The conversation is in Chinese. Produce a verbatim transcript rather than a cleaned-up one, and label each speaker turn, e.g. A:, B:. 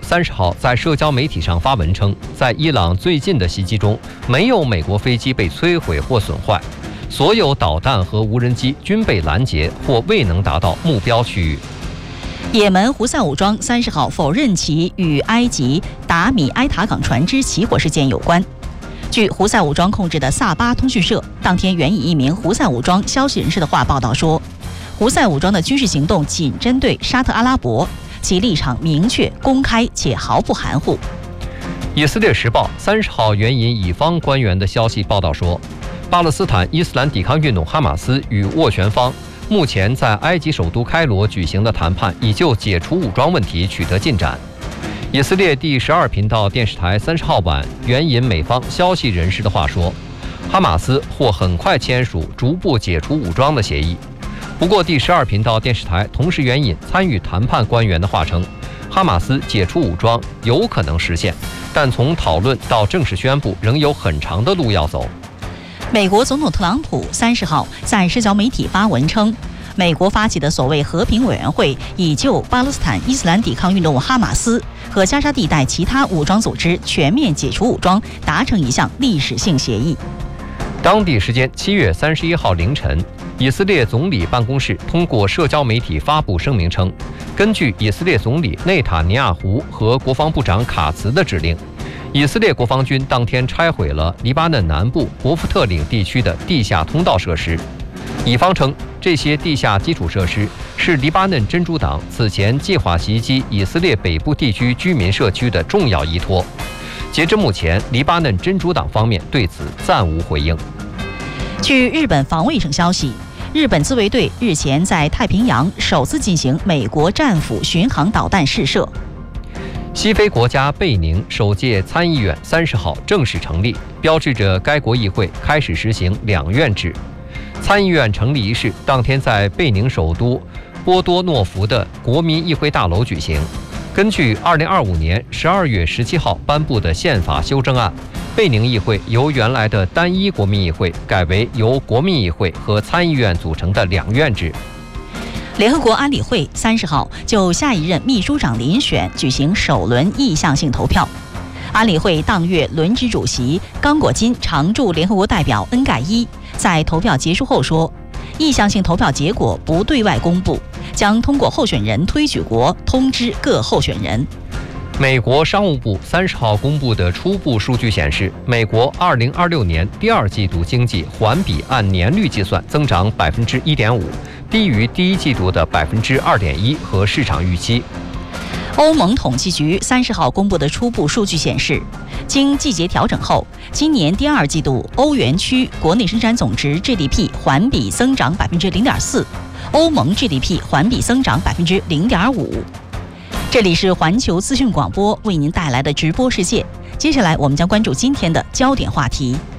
A: 三十号在社交媒体上发文称，在伊朗最近的袭击中，没有美国飞机被摧毁或损坏，所有导弹和无人机均被拦截或未能达到目标区域。
B: 也门胡塞武装三十号否认其与埃及达米埃塔港船只起火事件有关。据胡塞武装控制的萨巴通讯社当天援引一名胡塞武装消息人士的话报道说，胡塞武装的军事行动仅针对沙特阿拉伯，其立场明确、公开且毫不含糊。
A: 以色列时报三十号援引以方官员的消息报道说，巴勒斯坦伊斯兰抵抗运动哈马斯与斡旋方目前在埃及首都开罗举行的谈判已就解除武装问题取得进展。以色列第十二频道电视台三十号晚援引美方消息人士的话说，哈马斯或很快签署逐步解除武装的协议。不过，第十二频道电视台同时援引参与谈判官员的话称，哈马斯解除武装有可能实现，但从讨论到正式宣布仍有很长的路要走。
B: 美国总统特朗普三十号在社交媒体发文称，美国发起的所谓和平委员会已就巴勒斯坦伊斯兰抵抗运动哈马斯和加沙地带其他武装组织全面解除武装达成一项历史性协议。
A: 当地时间七月三十一号凌晨，以色列总理办公室通过社交媒体发布声明称，根据以色列总理内塔尼亚胡和国防部长卡茨的指令，以色列国防军当天拆毁了黎巴嫩南部伯夫特岭地区的地下通道设施。以方称，这些地下基础设施是黎巴嫩真主党此前计划袭击以色列北部地区居民社区的重要依托。截至目前，黎巴嫩真主党方面对此暂无回应。
B: 据日本防卫省消息，日本自卫队日前在太平洋首次进行美国战斧巡航导弹试射。
A: 西非国家贝宁首届参议院三十号正式成立，标志着该国议会开始实行两院制。参议院成立仪式当天在贝宁首都波多诺福的国民议会大楼举行。根据二零二五年十二月十七号颁布的宪法修正案，贝宁议会由原来的单一国民议会改为由国民议会和参议院组成的两院制。
B: 联合国安理会三十号就下一任秘书长遴选举行首轮意向性投票。安理会当月轮值主席刚果金常驻联合国代表恩盖伊在投票结束后说，意向性投票结果不对外公布，将通过候选人推举国通知各候选人。
A: 美国商务部三十号公布的初步数据显示，美国二零二六年第二季度经济环比按年率计算增长百分之一点五，低于第一季度的百分之二点一和市场预期。
B: 欧盟统计局三十号公布的初步数据显示，经季节调整后，今年第二季度欧元区国内生产总值 G D P 环比增长百分之零点四，欧盟 G D P 环比增长百分之零点五。这里是环球资讯广播为您带来的直播世界，接下来我们将关注今天的焦点话题。